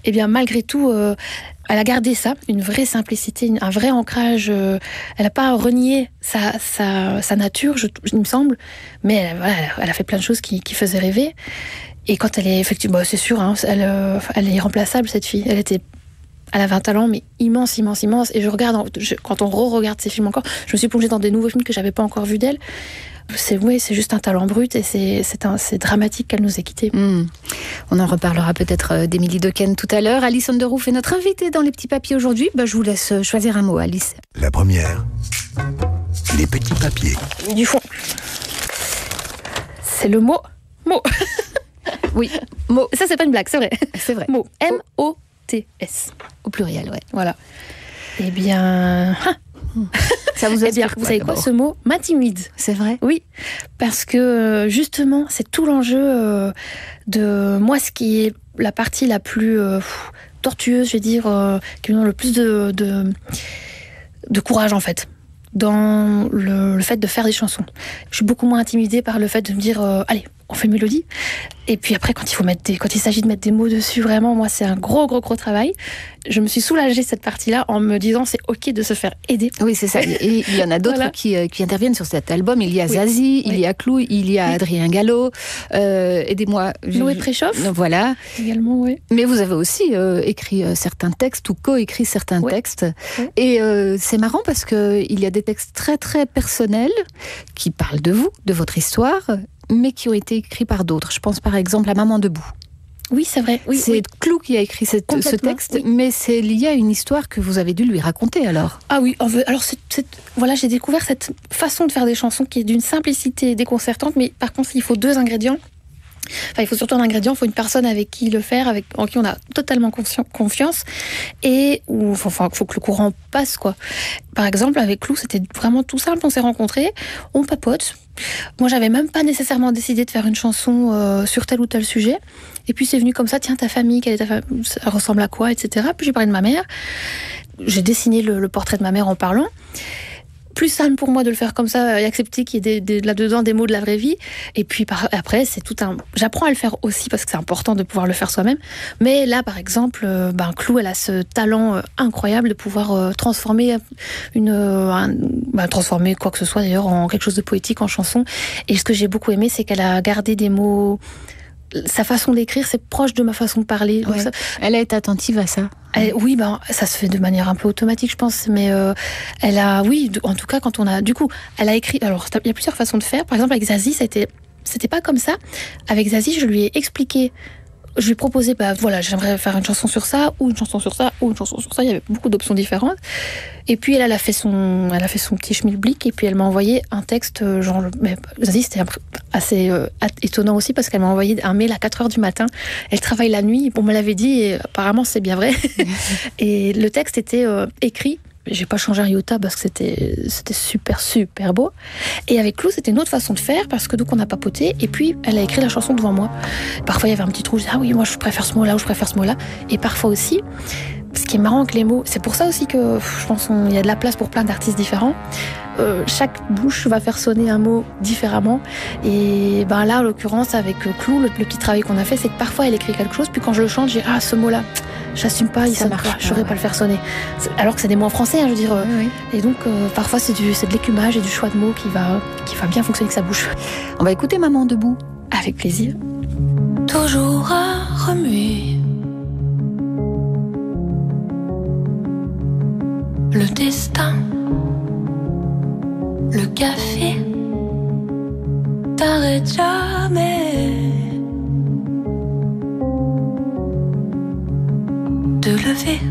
eh bien malgré tout, elle a gardé ça, une vraie simplicité, un vrai ancrage. Elle n'a pas renié sa nature, il me semble, mais elle a fait plein de choses qui faisaient rêver. Et quand elle est effectivement, c'est sûr, hein, elle est irremplaçable, cette fille. Elle avait un talent, mais immense. Et quand on re-regarde ces films encore, je me suis plongée dans des nouveaux films que j'avais pas encore vus d'elle. C'est juste un talent brut et c'est dramatique qu'elle nous ait quittés. On en reparlera peut-être d'Émilie Dequesne tout à l'heure. Alice Underwood est notre invitée dans Les Petits Papiers aujourd'hui. Je vous laisse choisir un mot, Alice. La première, les petits papiers. Du fond. C'est le mot. Oui, mot. Ça, c'est pas une blague, c'est vrai. C'est vrai. Mot. M-O-T-S. Au pluriel, ouais. Voilà. Eh bien... Ça vous vous savez quoi, ce mot m'intimide. C'est vrai? Oui, parce que justement, c'est tout l'enjeu de moi, ce qui est la partie la plus tortueuse, je vais dire, qui me donne le plus de courage en fait, dans le fait de faire des chansons. Je suis beaucoup moins intimidée par le fait de me dire allez, on fait une mélodie. Et puis après, quand il s'agit de mettre des mots dessus, vraiment, moi, c'est un gros travail. Je me suis soulagée cette partie-là en me disant c'est ok de se faire aider. Oui, c'est ça. Et il y en a d'autres qui interviennent sur cet album. Il y a Zazie, il y a Clou, il y a Adrien Gallo. Aidez-moi. Noé Préchoff. Voilà. Également, oui. Mais vous avez aussi écrit certains textes ou co-écrit certains textes. Et c'est marrant parce qu'il y a des textes très très personnels qui parlent de vous, de votre histoire, mais qui ont été écrits par d'autres. Je pense par exemple à Maman debout. Oui, c'est vrai. Oui, c'est Clou qui a écrit ce texte, mais c'est lié à une histoire que vous avez dû lui raconter alors. Ah oui, alors voilà, j'ai découvert cette façon de faire des chansons qui est d'une simplicité déconcertante, mais par contre, il faut 2 ingrédients. Enfin, il faut surtout un ingrédient, il faut une personne avec qui le faire, en qui on a totalement confiance, et il faut que le courant passe, quoi. Par exemple, avec Clou, c'était vraiment tout simple, on s'est rencontrés, on papote. Moi, j'avais même pas nécessairement décidé de faire une chanson sur tel ou tel sujet, et puis c'est venu comme ça, tiens, ta famille, ça ressemble à quoi, etc. Puis j'ai parlé de ma mère, j'ai dessiné le portrait de ma mère en parlant. Plus simple pour moi de le faire comme ça et accepter qu'il y ait là-dedans des mots de la vraie vie. Et puis après, c'est j'apprends à le faire aussi parce que c'est important de pouvoir le faire soi-même. Mais là, par exemple, Clou, elle a ce talent incroyable de pouvoir transformer transformer quoi que ce soit d'ailleurs en quelque chose de poétique, en chanson. Et ce que j'ai beaucoup aimé, c'est qu'elle a gardé des mots. Sa façon d'écrire, c'est proche de ma façon de parler. Ouais. Elle a été attentive à ça. Oui, ça se fait de manière un peu automatique, je pense. Mais elle a, en tout cas, quand on a, du coup, elle a écrit. Alors, il y a plusieurs façons de faire. Par exemple, avec Zazie, c'était pas comme ça. Avec Zazie, je lui ai expliqué. Je lui ai proposé, j'aimerais faire une chanson sur ça, ou une chanson sur ça, ou une chanson sur ça. Il y avait beaucoup d'options différentes. Et puis elle a fait son petit schmilblick, et puis elle m'a envoyé un texte, Zazie, c'était assez étonnant aussi, parce qu'elle m'a envoyé un mail à 4h du matin. Elle travaille la nuit, on me l'avait dit, et apparemment c'est bien vrai. Et le texte était écrit. J'ai pas changé un iota parce que c'était super beau. Et avec Clou, c'était une autre façon de faire parce que donc on a papoté et puis elle a écrit la chanson devant moi. Parfois il y avait un petit trou, je disais oui, moi je préfère ce mot-là ou je préfère ce mot-là. Et parfois aussi, ce qui est marrant avec les mots, c'est pour ça aussi que je pense qu'il y a de la place pour plein d'artistes différents. Chaque bouche va faire sonner un mot différemment. Et là, en l'occurrence, avec Clou, le petit travail qu'on a fait, c'est que parfois elle écrit quelque chose, puis quand je le chante, j'ai ce mot-là, j'assume pas, il sonne pas, je saurais pas le faire sonner. Alors que c'est des mots en français, je veux dire. Oui. Et donc, parfois, c'est de l'écumage et du choix de mots qui va bien fonctionner avec sa bouche. On va écouter Maman debout. Avec plaisir. Toujours à remuer le destin, le café, t'arrêtes jamais de lever